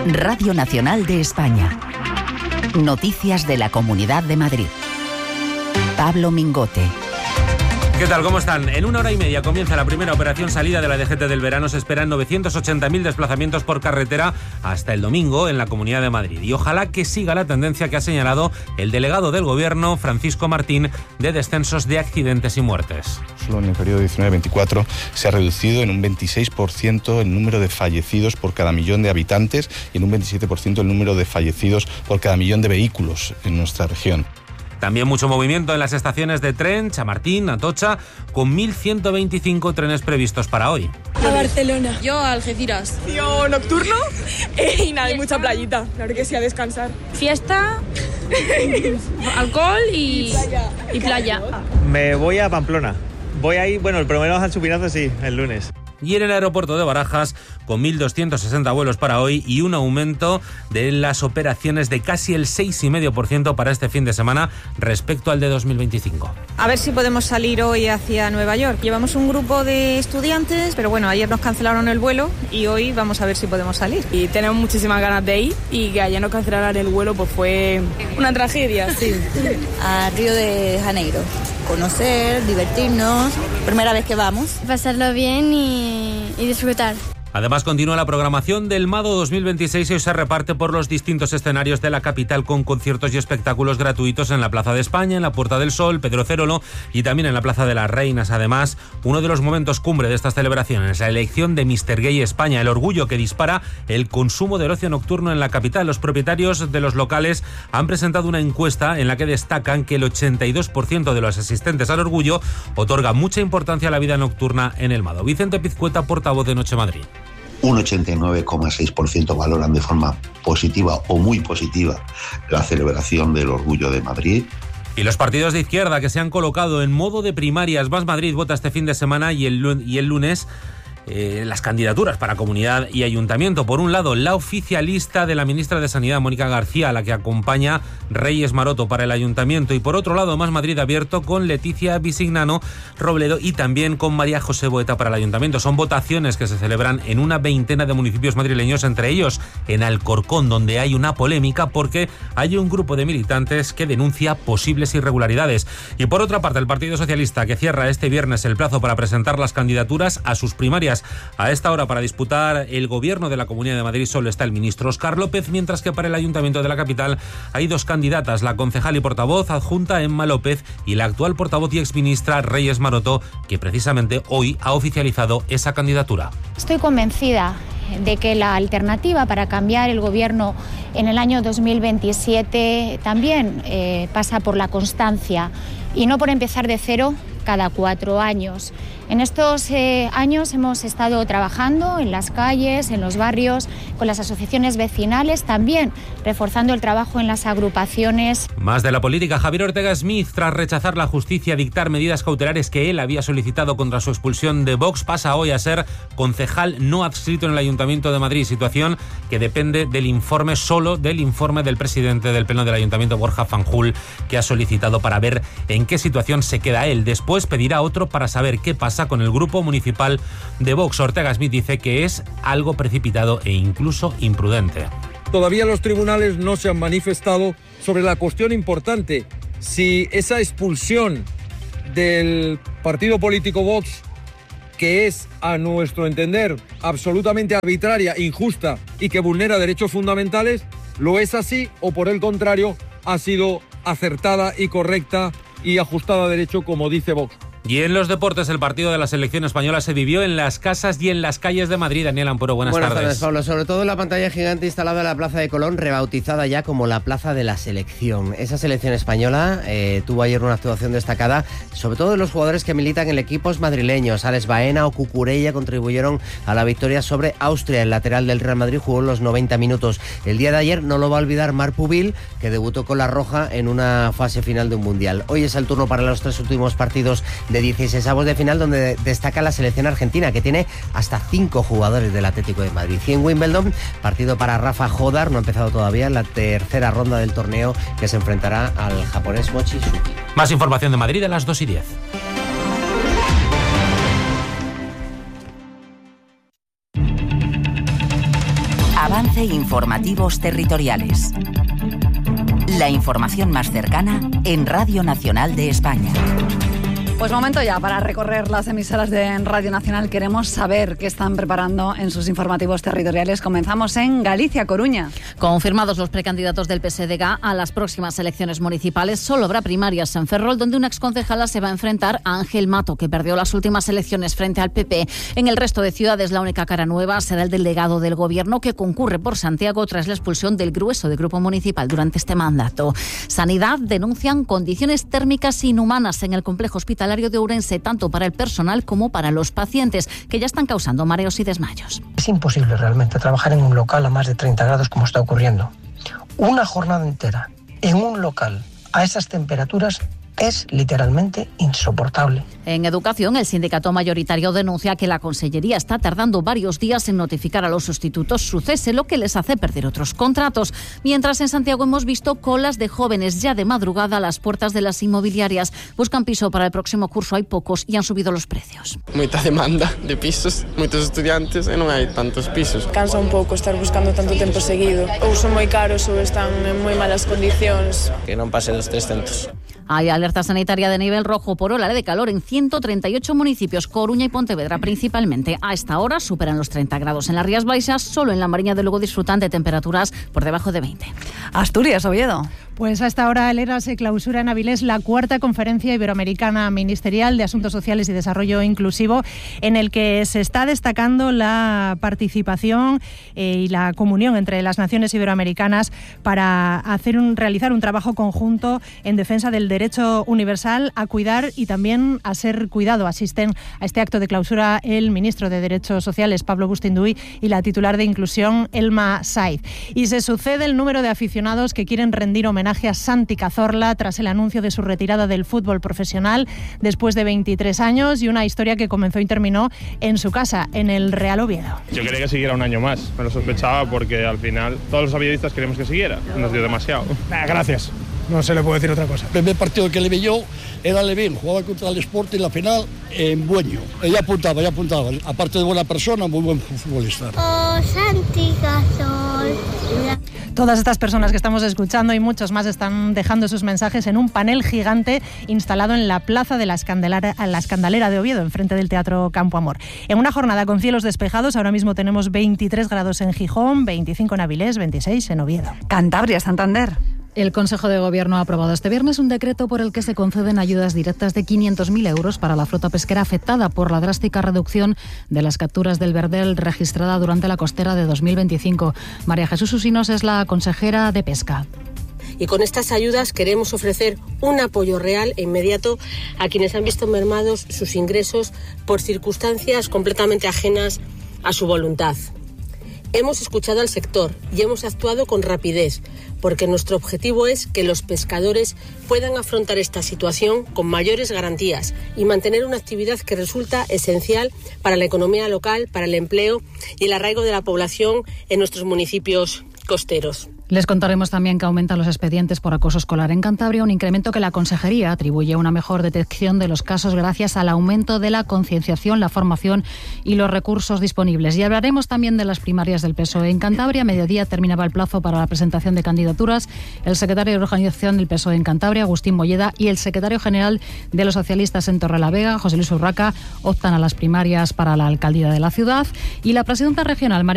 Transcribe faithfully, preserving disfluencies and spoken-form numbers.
Radio Nacional de España. Noticias de la Comunidad de Madrid. Pablo Mingote. ¿Qué tal? ¿Cómo están? En una hora y media comienza la primera operación salida de la D G T del verano. Se esperan novecientos ochenta mil desplazamientos por carretera hasta el domingo en la Comunidad de Madrid. Y ojalá que siga la tendencia que ha señalado el delegado del Gobierno, Francisco Martín, de descensos de accidentes y muertes. Solo en el periodo diecinueve veinticuatro se ha reducido en un veintiséis por ciento el número de fallecidos por cada millón de habitantes y en un veintisiete por ciento el número de fallecidos por cada millón de vehículos en nuestra región. También mucho movimiento en las estaciones de tren, Chamartín, Atocha, con mil ciento veinticinco trenes previstos para hoy. A Barcelona. Yo a Algeciras. Yo nocturno eh, y nada, y mucha playita. Claro que sí, a descansar. Fiesta, alcohol y, y playa. y playa. Me voy a Pamplona. Voy ahí, bueno, el primero al Chupinazo sí, el lunes. Y en el aeropuerto de Barajas, con mil doscientos sesenta vuelos para hoy y un aumento de las operaciones de casi el seis coma cinco por ciento para este fin de semana respecto al de dos mil veinticinco. A ver si podemos salir hoy hacia Nueva York. Llevamos un grupo de estudiantes, pero bueno, ayer nos cancelaron el vuelo y hoy vamos a ver si podemos salir. Y tenemos muchísimas ganas de ir y que ayer nos cancelaran el vuelo pues fue una tragedia, sí. A Río de Janeiro. Conocer, divertirnos, primera vez que vamos. Pasarlo bien y, y disfrutar. Además, continúa la programación del Mado dos mil veintiséis y hoy se reparte por los distintos escenarios de la capital con conciertos y espectáculos gratuitos en la Plaza de España, en la Puerta del Sol, Pedro Cerolo y también en la Plaza de las Reinas. Además, uno de los momentos cumbre de estas celebraciones, la elección de míster Gay España, el orgullo que dispara el consumo del ocio nocturno en la capital. Los propietarios de los locales han presentado una encuesta en la que destacan que el ochenta y dos por ciento de los asistentes al orgullo otorga mucha importancia a la vida nocturna en el Mado. Vicente Pizcueta, portavoz de Noche Madrid. Un ochenta y nueve coma seis por ciento valoran de forma positiva o muy positiva la celebración del Orgullo de Madrid. Y los partidos de izquierda que se han colocado en modo de primarias. Más Madrid vota este fin de semana y el, y el lunes eh, las candidaturas para comunidad y ayuntamiento. Por un lado, la oficialista de la ministra de Sanidad, Mónica García, a la que acompaña Reyes Maroto para el ayuntamiento. Y por otro lado, Más Madrid abierto con Leticia Bisignano Robledo y también con María José Boeta para el ayuntamiento. Son votaciones que se celebran en una veintena de municipios madrileños, entre ellos en Alcorcón, donde hay una polémica porque hay un grupo de militantes que denuncia posibles irregularidades. Y por otra parte, el Partido Socialista, que cierra este viernes el plazo para presentar las candidaturas a sus primarias. A esta hora, para disputar el gobierno de la Comunidad de Madrid, solo está el ministro Óscar López, mientras que para el ayuntamiento de la capital hay dos candidatas, la concejal y portavoz adjunta Emma López y la actual portavoz y exministra Reyes Maroto, que precisamente hoy ha oficializado esa candidatura. Estoy convencida de que la alternativa para cambiar el gobierno en el año dos mil veintisiete también eh, pasa por la constancia y no por empezar de cero cada cuatro años. En estos eh, años hemos estado trabajando en las calles, en los barrios, con las asociaciones vecinales, también reforzando el trabajo en las agrupaciones. Más de la política. Javier Ortega Smith, tras rechazar la justicia dictar medidas cautelares que él había solicitado contra su expulsión de Vox, pasa hoy a ser concejal no adscrito en el Ayuntamiento de Madrid, situación que depende del informe, solo del informe del presidente del Pleno del Ayuntamiento, Borja Fanjul, que ha solicitado para ver en qué situación se queda él. Después pedirá otro para saber qué pasa con el grupo municipal de Vox. Ortega Smith dice que es algo precipitado e incluso imprudente. Todavía los tribunales no se han manifestado sobre la cuestión importante, si esa expulsión del partido político Vox, que es, a nuestro entender, absolutamente arbitraria, injusta y que vulnera derechos fundamentales, lo es así o por el contrario ha sido acertada y correcta y ajustada a derecho, como dice Vox. Y en los deportes, el partido de la selección española se vivió en las casas y en las calles de Madrid. Daniel Ampuro, buenas, buenas tardes. Buenas tardes, Pablo. Sobre todo en la pantalla gigante instalada en la Plaza de Colón, rebautizada ya como la Plaza de la Selección. Esa selección española eh, tuvo ayer una actuación destacada, sobre todo de los jugadores que militan en equipos madrileños. Alex Baena o Cucurella contribuyeron a la victoria sobre Austria. El lateral del Real Madrid jugó los noventa minutos. El día de ayer no lo va a olvidar Marc Pubil, que debutó con la roja en una fase final de un mundial. Hoy es el turno para los tres últimos partidos de dieciseisavos de final, donde destaca la selección argentina, que tiene hasta cinco jugadores del Atlético de Madrid. Y en Wimbledon, partido para Rafa Jodar, no ha empezado todavía en la tercera ronda del torneo, que se enfrentará al japonés Mochizuki. Más información de Madrid a las dos y diez. Avance Informativos Territoriales. La información más cercana en Radio Nacional de España. Pues momento ya para recorrer las emisoras de Radio Nacional. Queremos saber qué están preparando en sus informativos territoriales. Comenzamos en Galicia, Coruña. Confirmados los precandidatos del P S D G a las próximas elecciones municipales, solo habrá primarias en Ferrol, donde una exconcejala se va a enfrentar a Ángel Mato, que perdió las últimas elecciones frente al P P. En el resto de ciudades, la única cara nueva será el delegado del Gobierno, que concurre por Santiago tras la expulsión del grueso del grupo municipal durante este mandato. Sanidad denuncian condiciones térmicas inhumanas en el complejo hospitalario de Ourense, tanto para el personal como para los pacientes, que ya están causando mareos y desmayos. Es imposible realmente trabajar en un local a más de treinta grados como está ocurriendo. Una jornada entera en un local a esas temperaturas es literalmente insoportable. En educación, el sindicato mayoritario denuncia que la Consellería está tardando varios días en notificar a los sustitutos su cese, lo que les hace perder otros contratos. Mientras en Santiago hemos visto colas de jóvenes ya de madrugada a las puertas de las inmobiliarias. Buscan piso para el próximo curso, hay pocos y han subido los precios. Moita demanda de pisos, moitos estudiantes e non hai tantos pisos. Cansa un pouco estar buscando tanto tempo seguido. Ou son moi caros ou están en moi malas condicións. Que non pase dos trescentos. Hay alerta sanitaria de nivel rojo por ola de calor en ciento treinta y ocho municipios, Coruña y Pontevedra principalmente. A esta hora superan los treinta grados en las Rías Baixas, solo en la Mariña de Lugo disfrutan de temperaturas por debajo de veinte. Asturias, Oviedo. Pues a esta hora, Elena, se clausura en Avilés la cuarta Conferencia Iberoamericana Ministerial de Asuntos Sociales y Desarrollo Inclusivo, en el que se está destacando la participación eh, y la comunión entre las naciones iberoamericanas para hacer un, realizar un trabajo conjunto en defensa del derecho universal a cuidar y también a ser cuidado. Asisten a este acto de clausura el ministro de Derechos Sociales, Pablo Bustinduy, y la titular de Inclusión, Elma Saiz. Y se sucede el número de aficionados que quieren rendir homenaje a Santi Cazorla tras el anuncio de su retirada del fútbol profesional después de veintitrés años, y una historia que comenzó y terminó en su casa, en el Real Oviedo. Yo quería que siguiera un año más, me lo sospechaba porque al final todos los aviadistas queremos que siguiera, nos dio demasiado. Ah, gracias, no se le puede decir otra cosa. El primer partido que le vi yo era Levín, jugaba contra el Sporting en la final en Bueño. Ella apuntaba, ella apuntaba, aparte de buena persona, muy buen futbolista. Oh, Santi Cazorla. Todas estas personas que estamos escuchando y muchos más están dejando sus mensajes en un panel gigante instalado en la plaza de la Escandalera, la Escandalera de Oviedo, enfrente del Teatro Campo Amor. En una jornada con cielos despejados, ahora mismo tenemos veintitrés grados en Gijón, veinticinco en Avilés, veintiséis en Oviedo. Cantabria, Santander. El Consejo de Gobierno ha aprobado este viernes un decreto por el que se conceden ayudas directas de quinientos mil euros para la flota pesquera afectada por la drástica reducción de las capturas del verdel registrada durante la costera de dos mil veinticinco. María Jesús Usinos es la consejera de Pesca. Y con estas ayudas queremos ofrecer un apoyo real e inmediato a quienes han visto mermados sus ingresos por circunstancias completamente ajenas a su voluntad. Hemos escuchado al sector y hemos actuado con rapidez, porque nuestro objetivo es que los pescadores puedan afrontar esta situación con mayores garantías y mantener una actividad que resulta esencial para la economía local, para el empleo y el arraigo de la población en nuestros municipios costeros. Les contaremos también que aumentan los expedientes por acoso escolar en Cantabria, un incremento que la Consejería atribuye a una mejor detección de los casos gracias al aumento de la concienciación, la formación y los recursos disponibles. Y hablaremos también de las primarias del P S O E en Cantabria. A mediodía terminaba el plazo para la presentación de candidaturas. El secretario de organización del P S O E en Cantabria, Agustín Molleda, y el secretario general de los socialistas en Torrelavega, José Luis Urraca, optan a las primarias para la alcaldía de la ciudad. Y la presidenta regional, María